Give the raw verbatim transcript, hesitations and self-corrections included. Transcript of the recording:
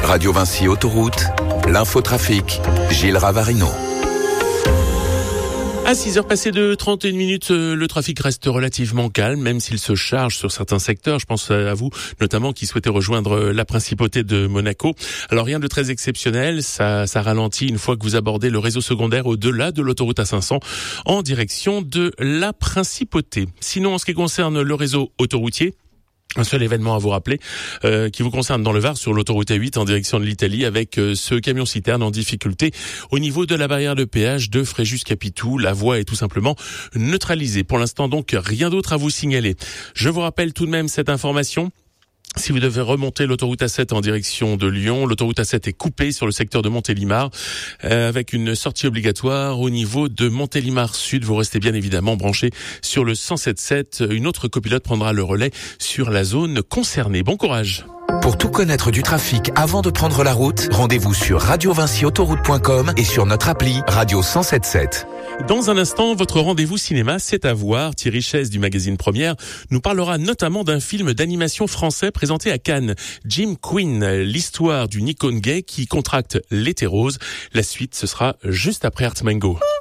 Radio Vinci Autoroute, l'infotrafic, Gilles Ravarino. À six heures passées de trente et une minutes, le trafic reste relativement calme, même s'il se charge sur certains secteurs. Je pense à vous, notamment, qui souhaitez rejoindre la principauté de Monaco. Alors rien de très exceptionnel, ça, ça ralentit une fois que vous abordez le réseau secondaire au-delà de l'autoroute A cinq cents en direction de la principauté. Sinon, en ce qui concerne le réseau autoroutier, un seul événement à vous rappeler euh, qui vous concerne dans le Var sur l'autoroute A huit en direction de l'Italie avec euh, ce camion-citerne en difficulté au niveau de la barrière de péage de Fréjus-Capitou. La voie est tout simplement neutralisée. Pour l'instant donc rien d'autre à vous signaler. Je vous rappelle tout de même cette information. Si vous devez remonter l'autoroute A sept en direction de Lyon, l'autoroute A sept est coupée sur le secteur de Montélimar euh, avec une sortie obligatoire au niveau de Montélimar Sud. Vous restez bien évidemment branché sur le cent sept sept. Une autre copilote prendra le relais sur la zone concernée. Bon courage. Pour tout connaître du trafic avant de prendre la route, rendez-vous sur radio vinci autoroute point com et sur notre appli Radio cent sept sept. Dans un instant, votre rendez-vous cinéma, c'est à voir. Thierry Chaise du magazine Première nous parlera notamment d'un film d'animation français présenté à Cannes. Jim Quinn, l'histoire d'une icône gay qui contracte l'hétérose. La suite, ce sera juste après Art Mango.